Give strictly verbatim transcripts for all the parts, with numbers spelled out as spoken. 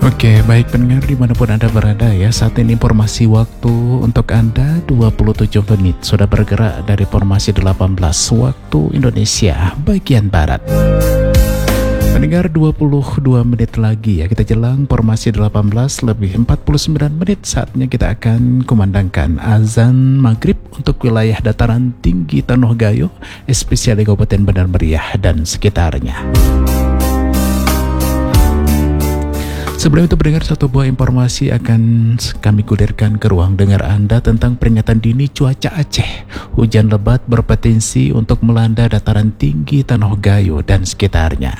Oke, baik pendengar dimanapun Anda berada ya. Saat ini informasi waktu untuk Anda dua puluh tujuh menit sudah bergerak dari formasi delapan belas waktu Indonesia bagian Barat. Pendengar, dua puluh dua menit lagi ya kita jelang formasi delapan belas lebih empat puluh sembilan menit. Saatnya kita akan kumandangkan azan maghrib untuk wilayah dataran tinggi Tanoh Gayo, spesial di Kabupaten Bandar Meriah dan sekitarnya. Sebelum itu pendengar, satu buah informasi akan kami gulirkan ke ruang dengar Anda tentang peringatan dini cuaca Aceh. Hujan lebat berpotensi untuk melanda dataran tinggi Tanoh Gayo dan sekitarnya.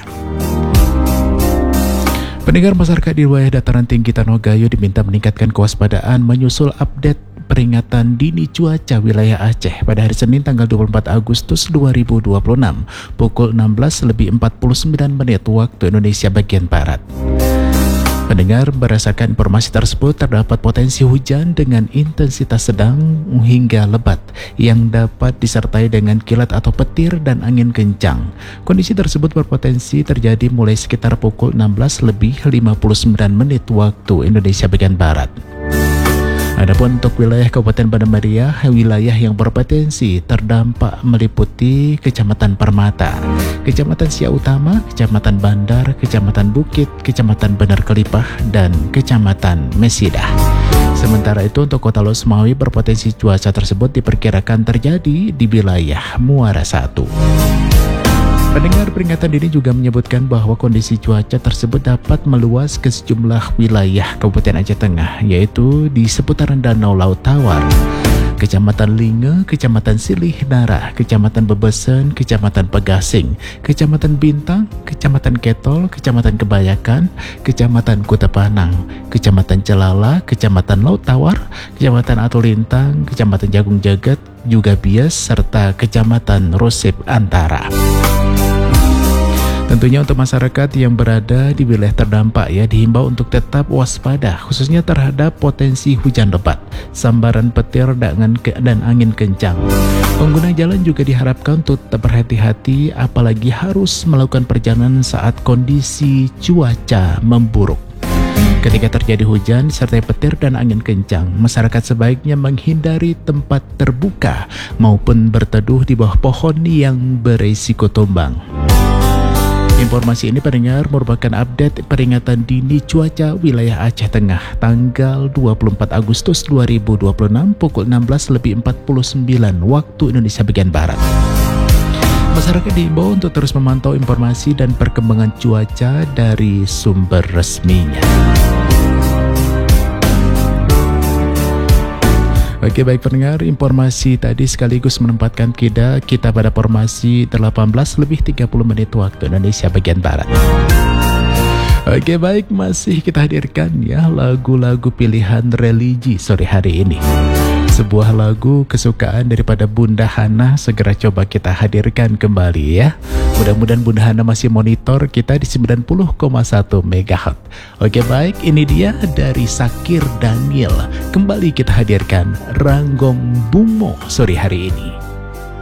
Pendengar, masyarakat di wilayah dataran tinggi Tanoh Gayo diminta meningkatkan kewaspadaan menyusul update peringatan dini cuaca wilayah Aceh pada hari Senin tanggal dua puluh empat Agustus dua ribu dua puluh enam pukul enam belas lebih empat puluh sembilan menit waktu Indonesia bagian Barat. Pendengar, berdasarkan informasi tersebut terdapat potensi hujan dengan intensitas sedang hingga lebat yang dapat disertai dengan kilat atau petir dan angin kencang. Kondisi tersebut berpotensi terjadi mulai sekitar pukul enam belas lebih lima puluh sembilan menit waktu Indonesia bagian Barat. Adapun untuk wilayah Kabupaten Bandar Meriah, wilayah yang berpotensi terdampak meliputi Kecamatan Permata, Kecamatan Siak Utama, Kecamatan Bandar, Kecamatan Bukit, Kecamatan Benar Kelipah, dan Kecamatan Mesidah. Sementara itu untuk Kota Losmawi berpotensi cuaca tersebut diperkirakan terjadi di wilayah Muara Satu. Pendengar, peringatan dini juga menyebutkan bahwa kondisi cuaca tersebut dapat meluas ke sejumlah wilayah Kabupaten Aceh Tengah, yaitu di seputaran Danau Laut Tawar, Kecamatan Linge, Kecamatan Silih Nara, Kecamatan Bebesen, Kecamatan Pegasing, Kecamatan Bintang, Kecamatan Ketol, Kecamatan Kebayakan, Kecamatan Kutapanang, Kecamatan Celala, Kecamatan Laut Tawar, Kecamatan Atulintang, Kecamatan Jagung Jagat, juga Bias, serta Kecamatan Rosip Antara. Tentunya untuk masyarakat yang berada di wilayah terdampak ya dihimbau untuk tetap waspada khususnya terhadap potensi hujan lebat, sambaran petir dan, dan angin kencang. Pengguna jalan juga diharapkan untuk tetap berhati-hati apalagi harus melakukan perjalanan saat kondisi cuaca memburuk. Ketika terjadi hujan disertai petir dan angin kencang, masyarakat sebaiknya menghindari tempat terbuka maupun berteduh di bawah pohon yang berisiko tumbang. Informasi ini pendengar merupakan update peringatan dini cuaca wilayah Aceh Tengah tanggal dua puluh empat Agustus dua ribu dua puluh enam pukul enam belas lebih empat puluh sembilan waktu Indonesia bagian Barat. Masyarakat diimbau untuk terus memantau informasi dan perkembangan cuaca dari sumber resminya. Oke, baik pendengar, informasi tadi sekaligus menempatkan kita kita pada formasi delapan belas lebih tiga puluh menit waktu Indonesia bagian Barat. Oke, baik, masih kita hadirkan ya lagu-lagu pilihan religi sore hari ini. Sebuah lagu kesukaan daripada Bunda Hana segera coba kita hadirkan kembali ya. Mudah-mudahan Bunda Hana masih monitor kita di sembilan puluh koma satu megahertz. Oke, baik, ini dia dari Sakir Daniel. Kembali kita hadirkan Ranggong Bumo sore hari ini.